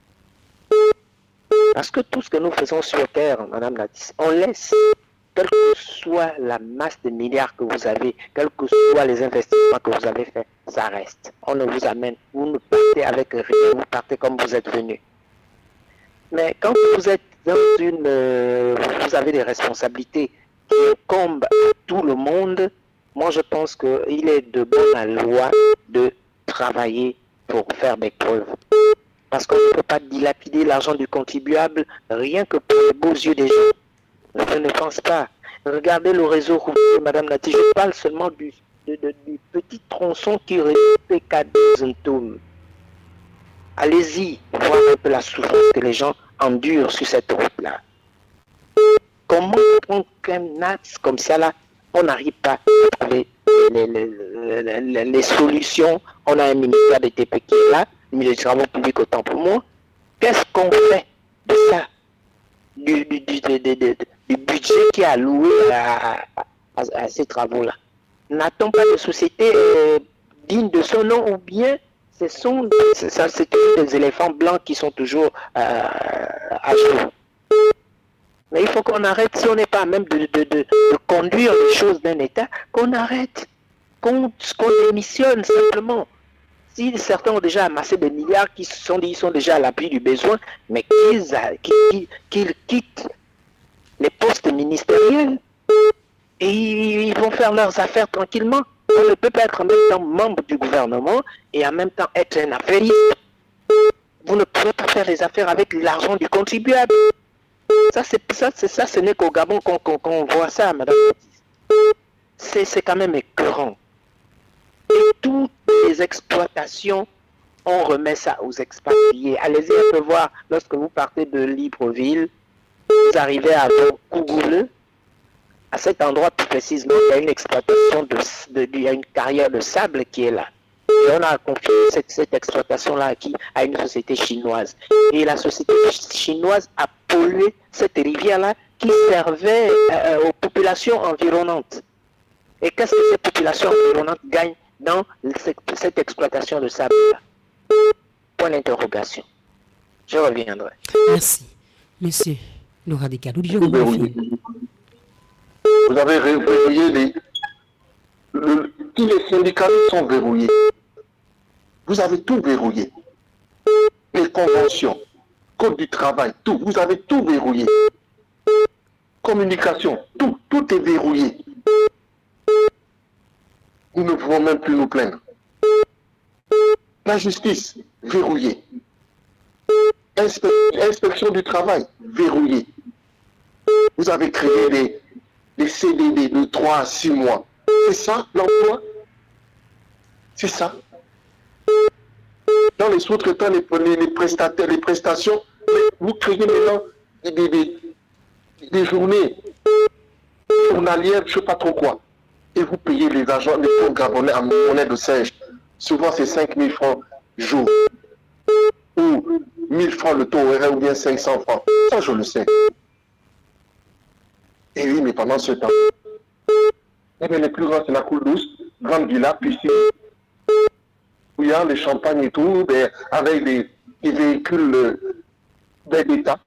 Parce que tout ce que nous faisons sur Terre, Madame Latisse, on laisse, quelle que soit la masse de milliards que vous avez, quels que soient les investissements que vous avez faits, ça reste. On ne vous amène, vous ne partez avec rien, vous partez comme vous êtes venu. Mais quand vous êtes dans vous avez des responsabilités qui incombent à tout le monde, moi je pense qu'il est de bonne loi de travailler pour faire des preuves. Parce qu'on ne peut pas dilapider l'argent du contribuable rien que pour les beaux yeux des gens. Je ne pense pas. Regardez le réseau routier, Madame Nati, je parle seulement du petit tronçon qui relie Pécadez-Ntoum. Allez-y, voir un peu la souffrance que les gens endurent sur cette route-là. Comment on crème natte comme ça là, on n'arrive pas à trouver les solutions. On a un ministère des TP qui est là, le ministère des Travaux publics autant pour moi. Qu'est-ce qu'on fait de ça, du budget qui est alloué à ces travaux-là? N'a-t-on pas de société digne de son nom, ou bien c'est toujours des éléphants blancs qui sont toujours à jour? Mais il faut qu'on arrête, si on n'est pas même de conduire les choses d'un État, qu'on arrête, qu'on démissionne simplement. Si certains ont déjà amassé des milliards, ils sont déjà à l'appui du besoin, mais qu'ils quittent les postes ministériels et ils vont faire leurs affaires tranquillement. On ne peut pas être en même temps membre du gouvernement et en même temps être un affairiste. Vous ne pouvez pas faire les affaires avec l'argent du contribuable. Ça, ce n'est qu'au Gabon qu'on voit ça, madame. C'est quand même écœurant. Et toutes les exploitations, on remet ça aux expatriés. Allez-y un peu voir, lorsque vous partez de Libreville, vous arrivez à Kougoulou. À cet endroit plus précisément, il y a une exploitation, il y a une carrière de sable qui est là. Et on a confié cette exploitation-là à une société chinoise. Et la société chinoise a pollué cette rivière-là qui servait aux populations environnantes. Et qu'est-ce que ces populations environnantes gagnent dans cette exploitation de sable-là? Point d'interrogation. Je reviendrai. Merci. Monsieur le radical. Vous avez verrouillé tous les syndicats sont verrouillés. Vous avez tout verrouillé. Les conventions, code du travail, tout. Vous avez tout verrouillé. Communication, tout est verrouillé. Nous ne pouvons même plus nous plaindre. La justice, verrouillée. Inspection du travail, verrouillée. Vous avez créé des CDD de 3 à 6 mois. C'est ça l'emploi? C'est ça. Dans les sous-traitants, les prestataires, les prestations, vous créez maintenant des journées journalières, je ne sais pas trop quoi. Et vous payez les agents, les fonds gabonais en monnaie de singe. Souvent c'est 5 000 francs jour. Ou 1 000 francs le taux horaire ou bien 500 francs. Ça je le sais. Et oui, mais pendant ce temps, eh bien, les plus grands, c'est la cour douce, grande villa, piscine, où il y a les champagnes et tout, avec des véhicules d'État.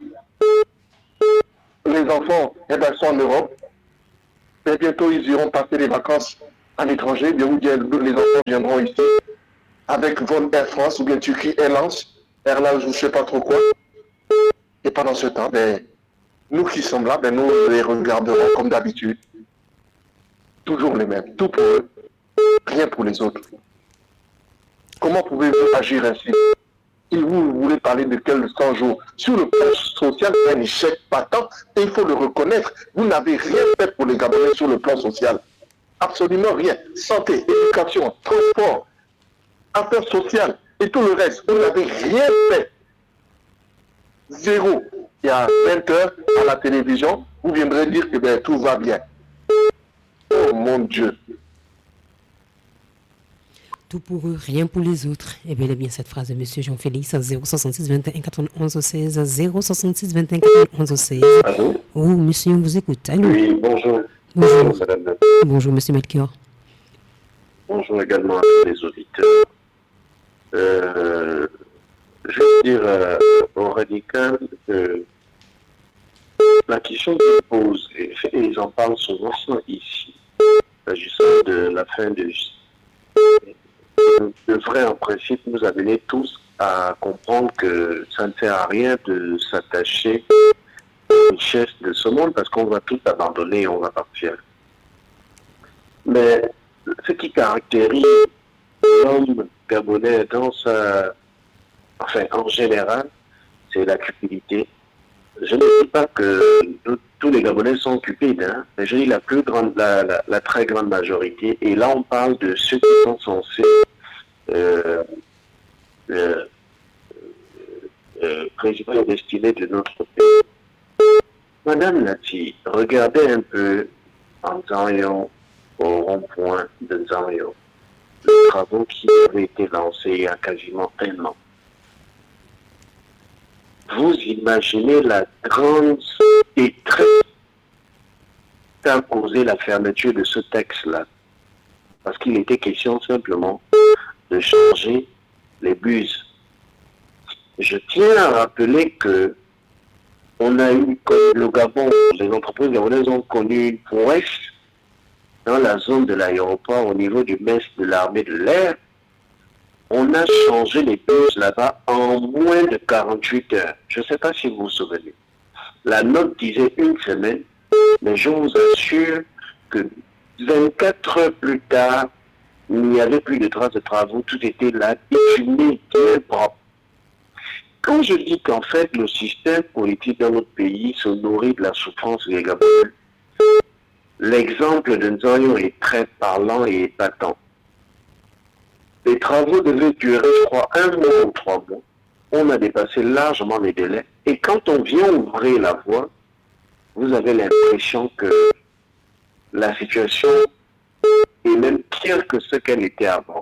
Les enfants, eh bien, sont en Europe. Et bientôt, ils iront passer les vacances à l'étranger, bien, ou bien les enfants viendront ici, avec Vol Air France, ou bien Turquie Airlines, ou je ne sais pas trop quoi. Et pendant ce temps, nous qui sommes là, nous les regarderons comme d'habitude. Toujours les mêmes, tout pour eux, rien pour les autres. Comment pouvez-vous agir ainsi? Si vous voulez parler de quel 100 jours, sur le plan social, c'est un échec patent, et il faut le reconnaître. Vous n'avez rien fait pour les Gabonais sur le plan social. Absolument rien. Santé, éducation, transport, affaires sociales et tout le reste. Vous n'avez rien fait. Zéro. Il y a 20 heures à la télévision, vous viendrez dire que tout va bien. Oh mon Dieu. Tout pour eux, rien pour les autres. Et bien, cette phrase de M. Jean-Félix, 066 21 91 16, 066 21 91 16. Allô? Oh, monsieur, on vous écoute. Allô? Oui, bonjour. Bonjour. Madame. Bonjour, monsieur Melchior. Bonjour également à tous les auditeurs. Je veux dire aux radicaux que la question qu'ils posent, et ils en parlent souvent ici, s'agissant de la fin de justice, devrait en principe nous amener tous à comprendre que ça ne sert à rien de s'attacher aux richesses de ce monde parce qu'on va tout abandonner et on va partir. Mais ce qui caractérise l'homme gabonais en général, c'est la cupidité. Je ne dis pas que tous les Gabonais sont cupides, hein, mais je dis la très grande majorité. Et là, on parle de ceux qui sont censés président et destinée de notre pays. Madame Lati, regardez un peu en Zanyo, au rond-point de Zanyo, les travaux qui avaient été lancés il y a quasiment 1 an. Vous imaginez la grande détresse qu'a causé la fermeture de ce texte-là. Parce qu'il était question simplement de changer les buses. Je tiens à rappeler que on a eu, comme le Gabon, les entreprises gabonaises ont connu une prouesse dans la zone de l'aéroport au niveau du MES de l'armée de l'air. On a changé les buses là-bas en moins de 48 heures. Je ne sais pas si vous vous souvenez. La note disait 1 semaine, mais je vous assure que 24 heures plus tard, il n'y avait plus de traces de travaux, tout était là, éfumé, bien propre. quand je dis qu'en fait, le système politique dans notre pays se nourrit de la souffrance des Gabonais, l'exemple de Nzonyo est très parlant et épatant. Les travaux devaient durer, je crois, 1 mois ou 3 mois. On a dépassé largement les délais. Et quand on vient ouvrir la voie, vous avez l'impression que la situation est même pire que ce qu'elle était avant.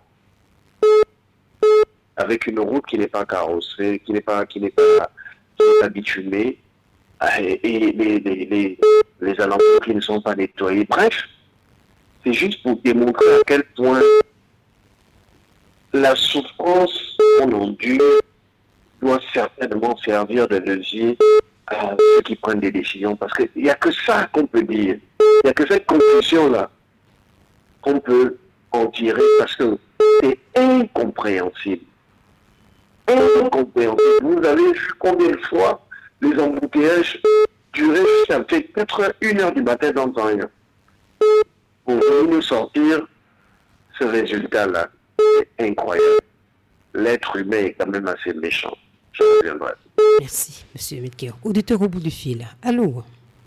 Avec une route qui n'est pas carrossée, qui n'est pas bitumée, et les alentours qui ne sont pas nettoyés. Bref, c'est juste pour démontrer à quel point la souffrance qu'on endure doit certainement servir de levier à ceux qui prennent des décisions. Parce qu'il n'y a que ça qu'on peut dire. Il n'y a que cette conclusion-là qu'on peut en tirer parce que c'est incompréhensible. Incompréhensible. Vous avez vu combien de fois les embouteillages duraient jusqu'à peut-être 1h du matin dans un an. Pour nous sortir ce résultat-là, c'est incroyable. L'être humain est quand même assez méchant. Je reviendrai. Merci, M. Medker. Auditeur au bout du fil. Allô?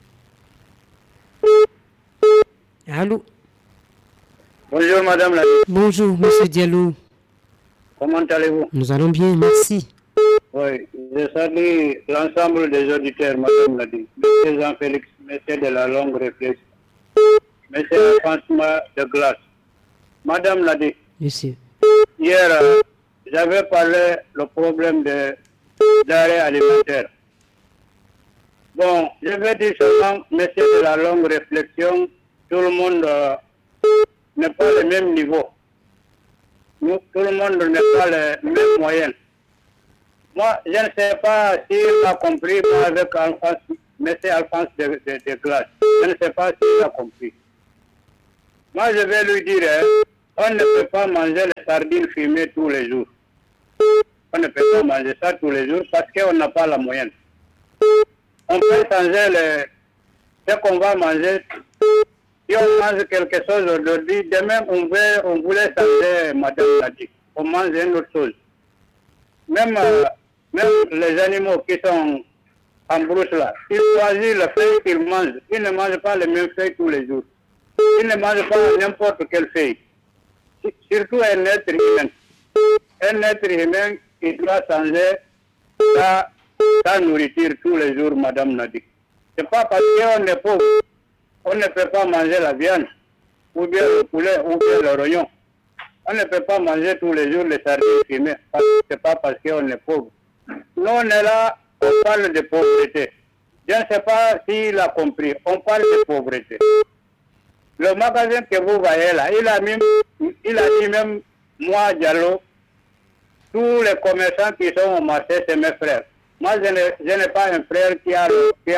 Allô? Bonjour, madame la... Bonjour, M. Diallo. Comment allez-vous? Nous allons bien, merci. Oui, je salue l'ensemble des auditeurs, madame l'a dit. M. Jean-Félix, M. de la longue réflexion. M. François de Glace. Madame l'a dit. Monsieur. Hier, j'avais parlé le problème d'arrêt alimentaire. Bon, je vais dire seulement, M. de la longue réflexion, tout le monde n'est pas le même niveau. Tout le monde n'a pas les mêmes moyens. Moi, je ne sais pas s'il a compris, moi, avec M. Alphonse de Glace. Je ne sais pas s'il a compris. Moi, je vais lui dire, on ne peut pas manger les sardines fumées tous les jours. On ne peut pas manger ça tous les jours parce qu'on n'a pas la moyenne. On peut changer ce qu'on va manger. Si on mange quelque chose aujourd'hui, demain on voulait changer, madame l'a dit. On mange une autre chose. Même les animaux qui sont en brousse là, ils choisissent le feuille qu'ils mangent. Ils ne mangent pas les mêmes feuilles tous les jours. Ils ne mangent pas n'importe quelle feuille. Surtout un être humain. Un être humain qui doit changer sa nourriture tous les jours, madame l'a dit. Ce n'est pas parce qu'on est pauvre, on ne peut pas manger la viande, ou bien le poulet, ou bien le rognon. On ne peut pas manger tous les jours les sardines fumées. Ce n'est pas parce qu'on est pauvre. Nous, on est là, on parle de pauvreté. Je ne sais pas s'il a compris. On parle de pauvreté. Le magasin que vous voyez là, il a dit même, moi, Diallo, tous les commerçants qui sont au marché, c'est mes frères. Moi, je n'ai pas un frère qui a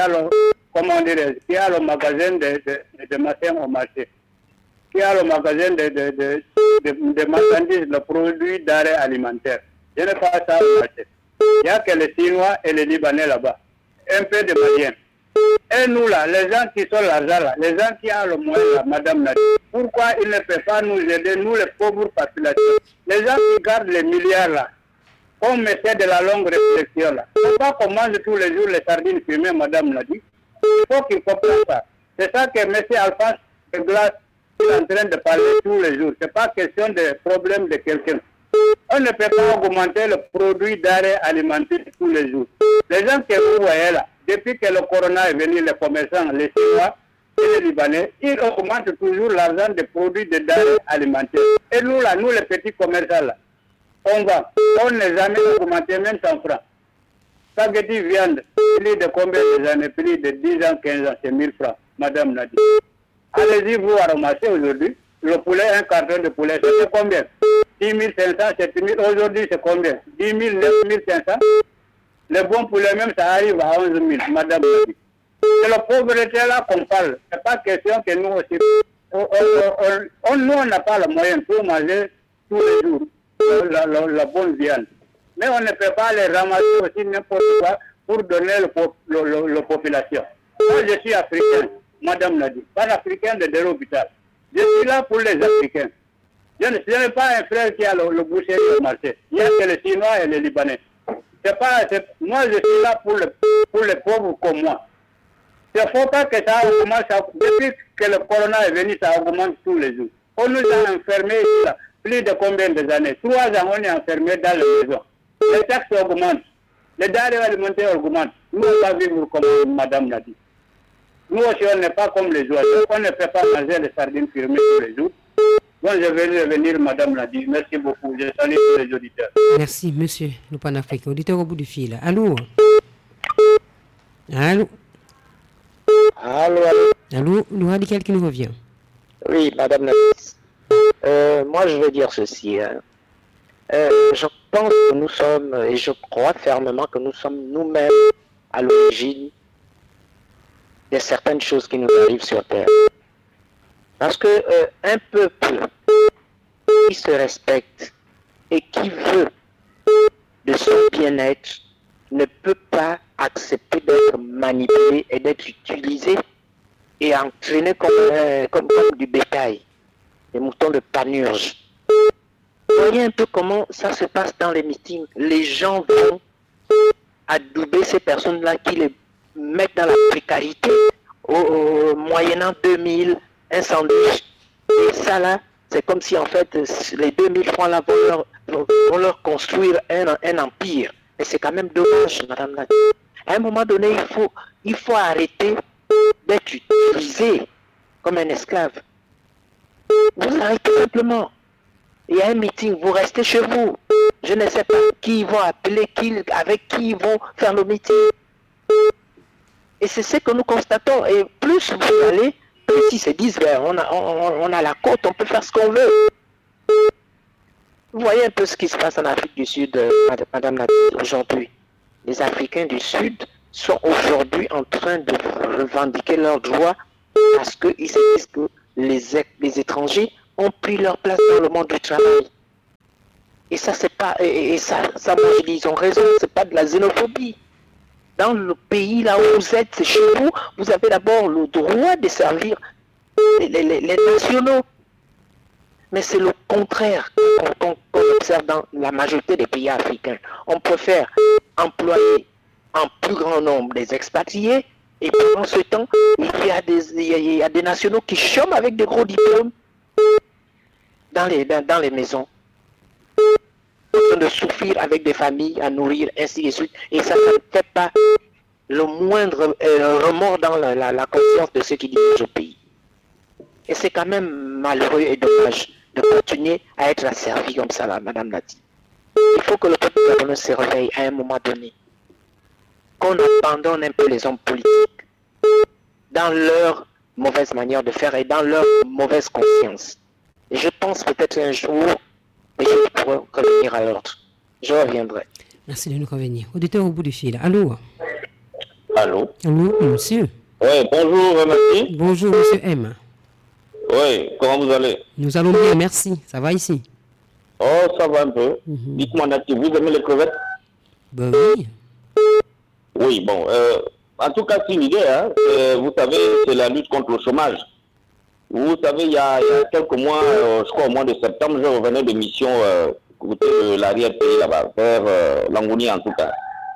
le magasin de matin au marché, qui a le magasin de marchandises, de produits d'arrêt alimentaire. Je n'ai pas ça au marché. Il n'y a que les Chinois et les Libanais là-bas. Un peu de Maliens. Et nous là, les gens qui sont l'argent là, les gens qui ont le moyen là, madame l'a dit, pourquoi ils ne peuvent pas nous aider, nous les pauvres populations? Les gens qui gardent les milliards là, on mettait de la longue réflexion là. Pourquoi qu'on mange tous les jours les sardines fumées, madame l'a dit? Il faut qu'ils comprennent ça. C'est ça que M. Alphonse de Glace est en train de parler tous les jours. Ce n'est pas question de problème de quelqu'un. On ne peut pas augmenter le produit d'arrêt alimentaire tous les jours. Les gens que vous voyez là, depuis que le corona est venu, les commerçants, les Chinois et les Libanais, ils augmentent toujours l'argent des produits de denrées alimentaires. Et nous là, nous les petits commerçants là, on n'a jamais augmenté même 100 francs. Spaghetti viande, plus de combien de années, plus de 10 ans, 15 ans, c'est 1000 francs, madame l'a dit. Allez-y vous à ramasser aujourd'hui, le poulet, un carton de poulet, c'est combien? 6 500, 7 000, aujourd'hui c'est combien? 10 000, 9 500. Le bon poulet même, ça arrive à 11 000, madame l'a dit. C'est la pauvreté là qu'on parle. Ce n'est pas question que nous aussi, nous on n'a pas le moyen pour manger tous les jours la bonne viande. Mais on ne peut pas les ramasser aussi n'importe quoi pour donner la population. Moi je suis africain, madame l'a dit, pas africain de l'hôpital. Je suis là pour les Africains. Je n'ai pas un frère qui a le boucher au marché. Il y a que les Chinois et les Libanais. Moi, je suis là pour les pauvres comme moi. Il ne faut pas que ça augmente. Depuis que le corona est venu, ça augmente tous les jours. On nous a enfermés là, plus de combien d'années? 3 ans, on est enfermés dans les maisons. Les taxes augmentent. Les denrées alimentaires augmentent. Nous, on va vivre comme Madame l'a dit. Nous aussi, on n'est pas comme les oiseaux. On ne fait pas manger les sardines firmées tous les jours. Bon, je vais revenir, Madame l'a dit. Merci beaucoup. Je salue tous les auditeurs. Merci, monsieur le panafricain. Auditeur au bout du fil. Allô? Allô? Allô? Allô? Nous radical qui nous revient. Oui, Madame la ministre. Moi, je veux dire ceci. Je pense que nous sommes, et je crois fermement que nous sommes nous-mêmes à l'origine de certaines choses qui nous arrivent sur Terre. Parce que un peuple qui se respecte et qui veut de son bien-être ne peut pas accepter d'être manipulé et d'être utilisé et entraîné comme du bétail, des moutons de panurge. Voyez un peu comment ça se passe dans les meetings. Les gens vont adouber ces personnes-là qui les mettent dans la précarité moyennant 2000, un sandwich. Et ça là, c'est comme si en fait les 2000 francs là vont leur construire un empire. Et c'est quand même dommage, Madame la. À un moment donné, il faut arrêter d'être utilisé comme un esclave. Vous arrêtez simplement. Il y a un meeting, vous restez chez vous. Je ne sais pas qui ils vont appeler, avec qui ils vont faire le meeting. Et c'est ce que nous constatons. Et plus vous allez, plus ils se disent, on a la côte, on peut faire ce qu'on veut. Vous voyez un peu ce qui se passe en Afrique du Sud, Madame la aujourd'hui. Les Africains du Sud sont aujourd'hui en train de revendiquer leurs droits parce qu'ils se disent que les étrangers ont pris leur place dans le monde du travail. Et ça, c'est pas, et ça, moi je dis, ils ont raison, c'est pas de la xénophobie. Dans le pays là où vous êtes, c'est chez vous, vous avez d'abord le droit de servir les nationaux. Mais c'est le contraire qu'on observe dans la majorité des pays africains. On préfère employer en plus grand nombre des expatriés, et pendant ce temps, il y a des nationaux qui chôment avec des gros diplômes dans les maisons, en train de souffrir avec des familles à nourrir, ainsi de suite. Et ça ne fait pas le moindre remords dans la conscience de ceux qui dirigent le pays. Et c'est quand même malheureux et dommage de continuer à être asservi comme ça, là, Madame l'a dit. Il faut que le peuple gabonais se réveille à un moment donné. Qu'on abandonne un peu les hommes politiques dans leur mauvaise manière de faire et dans leur mauvaise conscience. Et je pense peut-être un jour, les choses pourront revenir à l'ordre. Je reviendrai. Merci de nous revenir. Auditeur au bout du fil. Allô? Allô? Allô, monsieur? Oui, bonjour, merci. Bonjour, monsieur M. Oui, comment vous allez? Nous allons bien, merci. Ça va ici? Oh, ça va un peu. Dites-moi, Nati, vous aimez les crevettes? Ben oui. Oui, bon. En tout cas, c'est une idée. Hein. Vous savez, c'est la lutte contre le chômage. Vous savez, il y a quelques mois, je crois au mois de septembre, je revenais de mission côté de l'arrière-pays là-bas, vers Langouni en tout cas.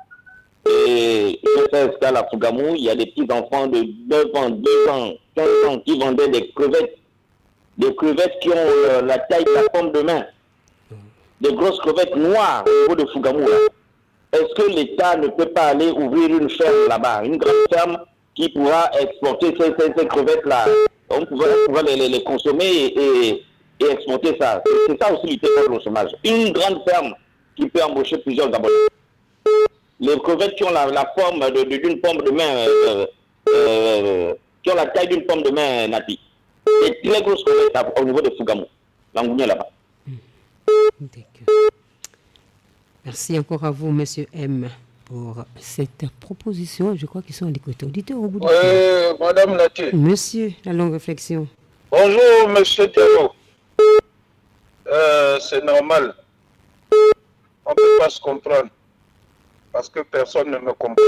Et je sais qu'à la Fougamou, il y a des petits enfants de 9 ans, 2 ans, 15 ans qui vendaient des crevettes. Des crevettes qui ont la taille de la pomme de main. Des grosses crevettes noires au niveau de Fougamou. Est-ce que l'État ne peut pas aller ouvrir une ferme là-bas, une grande ferme qui pourra exporter ces crevettes-là? On pourra les consommer et exporter ça. C'est ça aussi lutter contre le chômage. Une grande ferme qui peut embaucher plusieurs Gabonais. Les crevettes qui ont la forme d'une pomme de main, qui ont la taille d'une pomme de main, Nati. Des très grosses crevettes au niveau de Fougamou, Langouni là-bas. Merci encore à vous, monsieur M, pour cette proposition. Je crois qu'ils sont à l'écoute. Auditeur au bout du fil. Madame Nati. Monsieur, la longue réflexion. Bonjour, monsieur Diallo. C'est normal. On ne peut pas se comprendre. Parce que personne ne me comprend.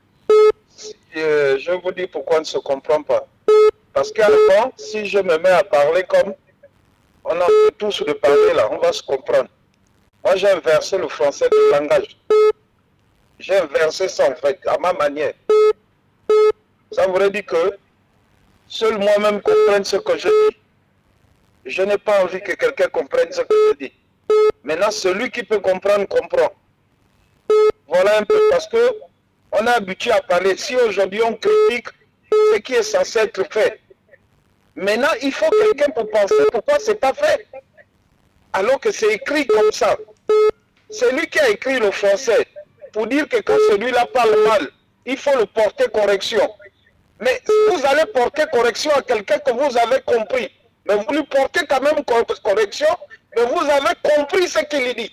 Je vous dis pourquoi on ne se comprend pas. Parce qu'avant, si je me mets à parler comme on a fait tous de parler là, on va se comprendre. Moi, j'ai inversé le français du langage. j'ai inversé ça en fait, à ma manière. Ça voudrait dire que seul moi-même comprenne ce que je dis. Je n'ai pas envie que quelqu'un comprenne ce que je dis. Maintenant, celui qui peut comprendre, comprend. Voilà un peu, parce que on a habitué à parler. Si aujourd'hui on critique ce qui est censé être fait, maintenant il faut quelqu'un pour penser pourquoi c'est pas fait. Alors que c'est écrit comme ça. C'est lui qui a écrit le français pour dire que quand celui-là parle mal, il faut le porter correction. Mais vous allez porter correction à quelqu'un que vous avez compris. Mais vous lui portez quand même correction, mais vous avez compris ce qu'il dit.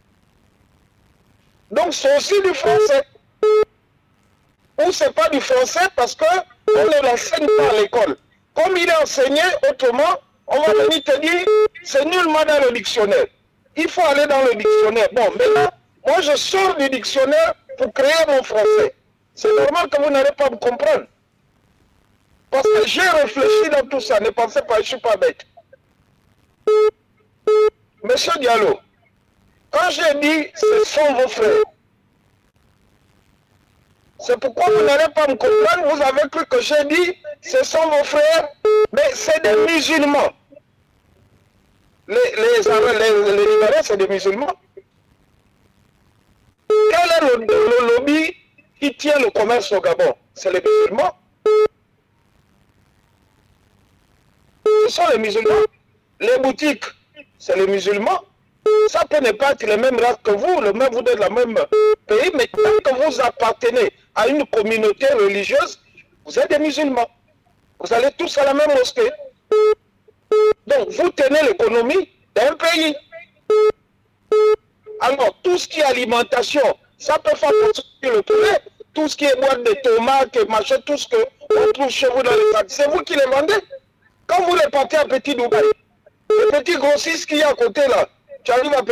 Donc c'est aussi du français. Ou c'est pas du français parce qu'on ne l'enseigne pas à l'école. Comme il est enseigné autrement, on va venir te dire, c'est nullement dans le dictionnaire. Il faut aller dans le dictionnaire. Bon, maintenant, moi je sors du dictionnaire pour créer mon français. C'est normal que vous n'allez pas me comprendre. Parce que j'ai réfléchi dans tout ça, ne pensez pas, je ne suis pas bête. Monsieur Diallo, quand j'ai dit ce sont vos frères, c'est pourquoi vous n'allez pas me comprendre, vous avez cru que j'ai dit ce sont vos frères, mais c'est des musulmans. Les Libanais, c'est des musulmans. Quel est le lobby qui tient le commerce au Gabon? C'est les musulmans. Ce sont les musulmans. Les boutiques, c'est les musulmans. Ça peut ne pas être les mêmes races que vous, vous êtes la même pays, mais tant que vous appartenez à une communauté religieuse, vous êtes des musulmans. Vous allez tous à la même mosquée. Donc, vous tenez l'économie d'un pays. Alors, tout ce qui est alimentation, ça peut faire construire le poulet. Tout ce qui est boîte de tomates, machin, tout ce qu'on trouve chez vous dans les sacs, c'est vous qui les vendez. Quand vous les portez à Petit Dubaï, le petit grossiste qui est à côté là, tu arrives à Petit